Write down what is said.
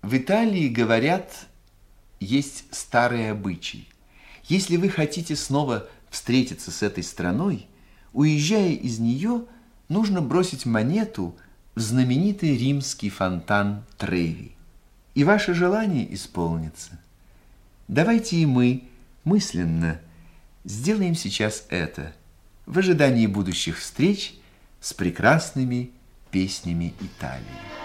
В Италии, говорят, есть старый обычай. Если вы хотите снова встретиться с этой страной, уезжая из нее, нужно бросить монету в знаменитый римский фонтан Треви. И ваше желание исполнится. Давайте и мы мысленно сделаем сейчас это, в ожидании будущих встреч с прекрасными песнями Италии.